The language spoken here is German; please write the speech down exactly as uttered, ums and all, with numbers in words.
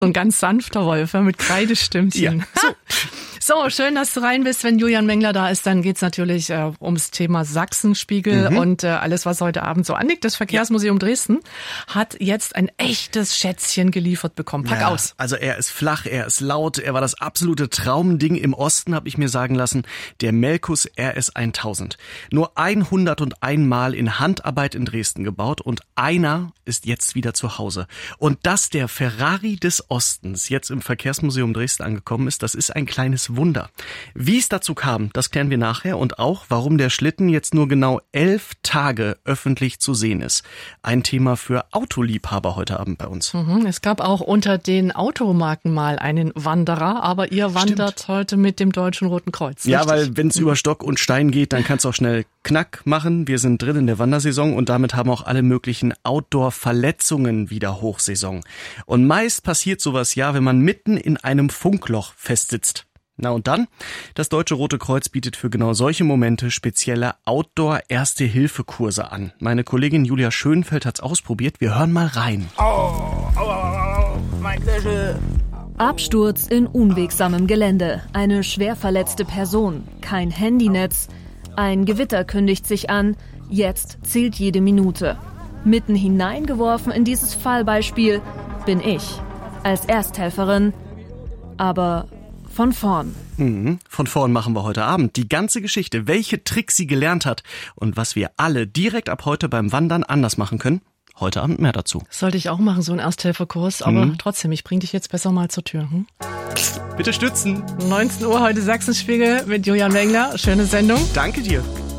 So ein ganz sanfter Wolf mit Kreidestimmchen. Ja, so. So, schön, dass du rein bist. Wenn Julian Mengler da ist, dann geht's natürlich äh, ums Thema Sachsenspiegel mhm. und äh, alles, was heute Abend so anliegt. Das Verkehrsmuseum ja. Dresden hat jetzt ein echtes Schätzchen geliefert bekommen. Pack ja, aus. Also er ist flach, er ist laut, er war das absolute Traumding im Osten, habe ich mir sagen lassen. Der Melkus R S tausend. Nur hunderteins Mal in Handarbeit in Dresden gebaut und einer ist jetzt wieder zu Hause. Und dass der Ferrari des Ostens jetzt im Verkehrsmuseum Dresden angekommen ist, das ist ein kleines Wunder. Wie es dazu kam, das klären wir nachher und auch, warum der Schlitten jetzt nur genau elf Tage öffentlich zu sehen ist. Ein Thema für Autoliebhaber heute Abend bei uns. Mhm, es gab auch unter den Automarken mal einen Wanderer, aber ihr wandert Stimmt. heute mit dem Deutschen Roten Kreuz. Ja, richtig? Weil wenn es über Stock und Stein geht, dann kann es auch schnell Knack machen. Wir sind drin in der Wandersaison und damit haben auch alle möglichen Outdoor-Verletzungen wieder Hochsaison. Und meist passiert sowas ja, wenn man mitten in einem Funkloch festsitzt. Na und dann? Das Deutsche Rote Kreuz bietet für genau solche Momente spezielle Outdoor-Erste-Hilfe-Kurse an. Meine Kollegin Julia Schönfeld hat's ausprobiert. Wir hören mal rein. Oh, oh, oh, oh, mein Knöchel. Absturz in unwegsamem Gelände. Eine schwer verletzte Person. Kein Handynetz. Ein Gewitter kündigt sich an. Jetzt zählt jede Minute. Mitten hineingeworfen in dieses Fallbeispiel bin ich. Als Ersthelferin. Aber von vorn. Mhm. Von vorn machen wir heute Abend die ganze Geschichte, welche Tricks sie gelernt hat und was wir alle direkt ab heute beim Wandern anders machen können. Heute Abend mehr dazu. Sollte ich auch machen, so einen Ersthelferkurs, aber mhm. trotzdem, ich bring dich jetzt besser mal zur Tür. Hm? Bitte stützen. neunzehn Uhr heute Sachsenspiegel mit Julian Mengler. Schöne Sendung. Danke dir.